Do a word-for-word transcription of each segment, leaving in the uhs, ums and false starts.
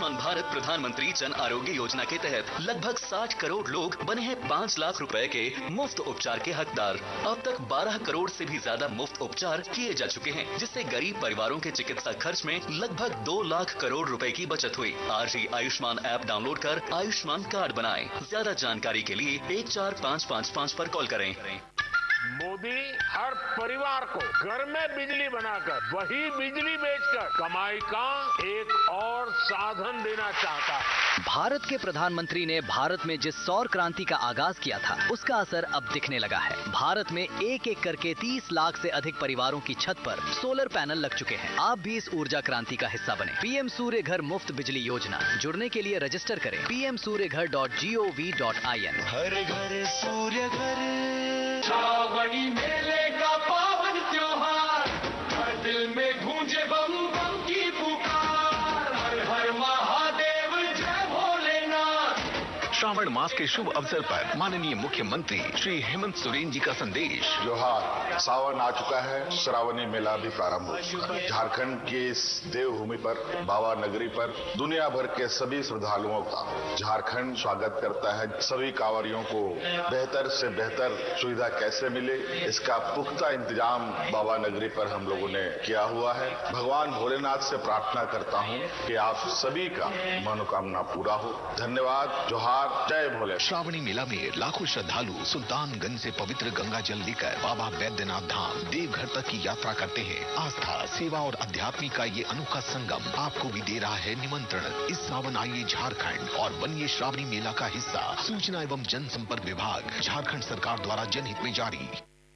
आयुष्मान भारत प्रधानमंत्री जन आरोग्य योजना के तहत लगभग साठ करोड़ लोग बने हैं पाँच लाख रुपए के मुफ्त उपचार के हकदार। अब तक बारह करोड़ से भी ज्यादा मुफ्त उपचार किए जा चुके हैं, जिससे गरीब परिवारों के चिकित्सा खर्च में लगभग दो लाख करोड़ रुपए की बचत हुई। आज ही आयुष्मान ऐप डाउनलोड कर आयुष्मान कार्ड बनाएं। ज्यादा जानकारी के लिए एक चार पाँच पाँच पाँच पर कॉल करें। मोदी हर परिवार को घर में बिजली बनाकर वही बिजली बेचकर कमाई का एक और साधन देना चाहता है। भारत के प्रधानमंत्री ने भारत में जिस सौर क्रांति का आगाज किया था, उसका असर अब दिखने लगा है। भारत में एक एक करके तीस लाख से अधिक परिवारों की छत पर सोलर पैनल लग चुके हैं। आप भी इस ऊर्जा क्रांति का हिस्सा बने। पीएम सूर्य घर मुफ्त बिजली योजना, जुड़ने के लिए रजिस्टर करें पी एम सूर्य घर dot G O V dot I N. हर घर सूर्य घर, श्रावणी मेले का पावन त्योहार, हर दिल में गूंजे बम बम की पुकार, हर हर महादेव जय भोलेनाथ। श्रावण मास के शुभ अवसर पर माननीय मुख्यमंत्री श्री हेमंत सोरेन जी का संदेश। जोहार, सावन आ चुका है, श्रावणी मेला भी प्रारंभ हो चुका है। झारखंड की इस देवभूमि पर, बाबा नगरी पर दुनिया भर के सभी श्रद्धालुओं का झारखंड स्वागत करता है। सभी कांवरियों को बेहतर से बेहतर सुविधा कैसे मिले, इसका पुख्ता इंतजाम बाबा नगरी पर हम लोगों ने किया हुआ है। भगवान भोलेनाथ से प्रार्थना करता हूँ कि आप सभी का मनोकामना पूरा हो। धन्यवाद। जोहार, जय भोले। श्रावणी मेला में लाखों श्रद्धालु सुल्तानगंज से पवित्र गंगा जल लेकर बाबा वैद्यनाथ धाम देवघर तक की यात्रा करते हैं। आस्था, सेवा और अध्यात्म का ये अनोखा संगम आपको भी दे रहा है निमंत्रण। इस सावन आइए झारखंड और बनिए श्रावणी मेला का हिस्सा। सूचना एवं जनसंपर्क विभाग, झारखंड सरकार द्वारा जनहित में जारी।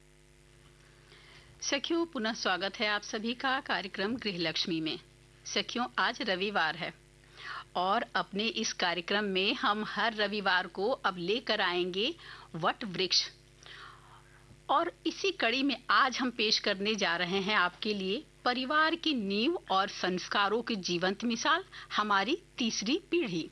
सखियों, पुनः स्वागत है आप सभी का कार्यक्रम गृहलक्ष्मी में। सखियों, आज रविवार है और अपने इस कार्यक्रम में हम हर रविवार को अब लेकर आएंगे वट वृक्ष। और इसी कड़ी में आज हम पेश करने जा रहे हैं आपके लिए परिवार की नींव और संस्कारों की जीवंत मिसाल, हमारी तीसरी पीढ़ी।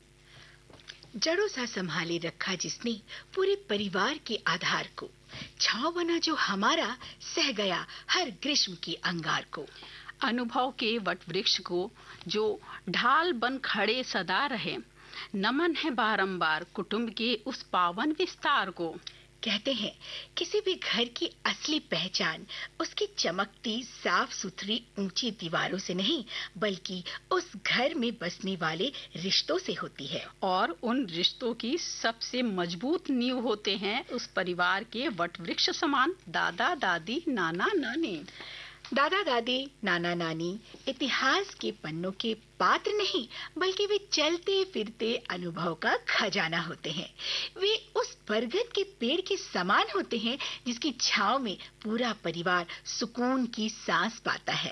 जड़ों सा संभाले रखा जिसने पूरे परिवार के आधार को, छांव बना जो हमारा सह गया हर ग्रीष्म की अंगार को। अनुभव के वट वृक्ष को जो ढाल बन खड़े सदा रहे, नमन है बारंबार कुटुंब के उस पावन विस्तार को। कहते हैं किसी भी घर की असली पहचान उसकी चमकती साफ सुथरी ऊंची दीवारों से नहीं, बल्कि उस घर में बसने वाले रिश्तों से होती है। और उन रिश्तों की सबसे मजबूत नींव होते हैं उस परिवार के वट वृक्ष समान दादा दादी नाना नानी। दादा दादी नाना नानी इतिहास के पन्नों के पात्र नहीं, बल्कि वे चलते फिरते अनुभव का खजाना होते हैं। वे उस बरगद के पेड़ के समान होते हैं जिसकी छांव में पूरा परिवार सुकून की सांस पाता है।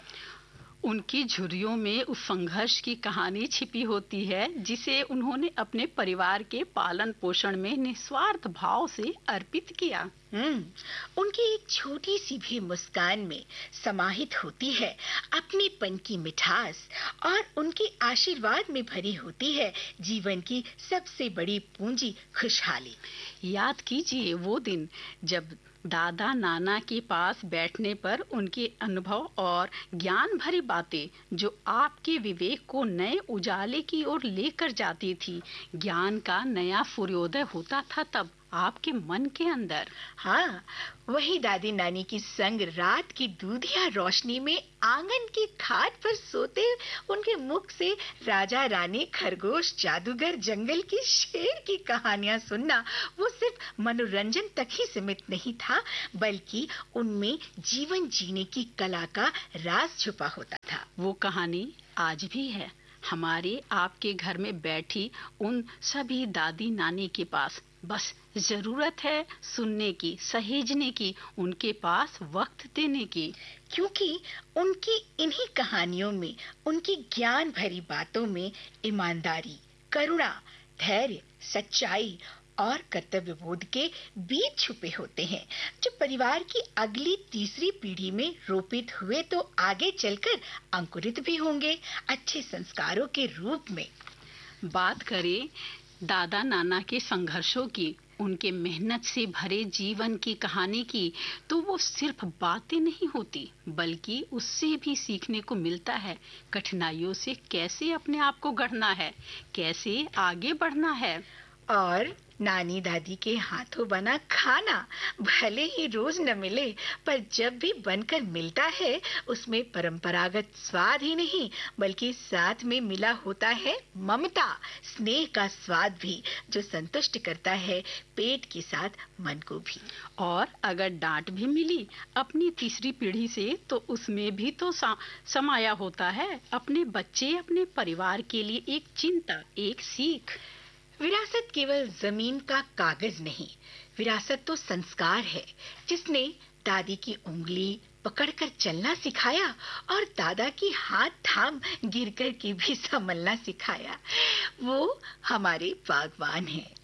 उनकी झुर्रियों में उस संघर्ष की कहानी छिपी होती है जिसे उन्होंने अपने परिवार के पालन पोषण में निस्वार्थ भाव से अर्पित किया। हम्म, उनकी एक छोटी सी भी मुस्कान में समाहित होती है अपनेपन की मिठास, और उनके आशीर्वाद में भरी होती है जीवन की सबसे बड़ी पूंजी, खुशहाली। याद कीजिए वो दिन जब दादा नाना के पास बैठने पर उनके अनुभव और ज्ञान भरी बातें जो आपके विवेक को नए उजाले की ओर लेकर जाती थी, ज्ञान का नया सूर्योदय होता था तब आपके मन के अंदर। हाँ, वही दादी नानी की संग रात की दूधिया रोशनी में आंगन की खाट पर सोते उनके मुख से राजा रानी, खरगोश, जादूगर, जंगल की शेर की कहानियां सुनना वो सिर्फ मनोरंजन तक ही सीमित नहीं था, बल्कि उनमें जीवन जीने की कला का राज छुपा होता था। वो कहानी आज भी है हमारे आपके घर में बैठी उन सभी दादी नानी के पास। बस जरूरत है सुनने की, सहेजने की, उनके पास वक्त देने की, क्योंकि उनकी इन्हीं कहानियों में, उनकी ज्ञान भरी बातों में ईमानदारी, करुणा, धैर्य, सच्चाई और कर्तव्य बोध के बीज छुपे होते हैं, जो परिवार की अगली तीसरी पीढ़ी में रोपित हुए तो आगे चलकर अंकुरित भी होंगे अच्छे संस्कारों के रूप में। बात करें दादा नाना के संघर्षों की, उनके मेहनत से भरे जीवन की कहानी की, तो वो सिर्फ बातें नहीं होती, बल्कि उससे भी सीखने को मिलता है कठिनाइयों से कैसे अपने आप को गढ़ना है, कैसे आगे बढ़ना है। और नानी दादी के हाथों बना खाना भले ही रोज न मिले, पर जब भी बनकर मिलता है उसमें परंपरागत स्वाद ही नहीं बल्कि साथ में मिला होता है ममता, स्नेह का स्वाद भी, जो संतुष्ट करता है पेट के साथ मन को भी। और अगर डांट भी मिली अपनी तीसरी पीढ़ी से, तो उसमें भी तो समाया होता है अपने बच्चे, अपने परिवार के लिए एक चिंता, एक सीख। विरासत केवल जमीन का कागज नहीं, विरासत तो संस्कार है, जिसने दादी की उंगली पकड़कर चलना सिखाया और दादा की हाथ थाम गिरकर के भी संभलना सिखाया। वो हमारे बागवान हैं,